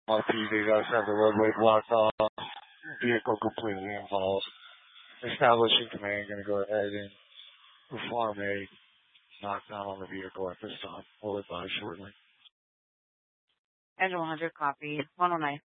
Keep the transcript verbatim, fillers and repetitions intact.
On T V, guys have the roadway blocked off. Vehicle completely involved. Establishing command going to go ahead and perform a knockdown on the vehicle at this time. We'll advise shortly. Engine one hundred, copy. one oh nine.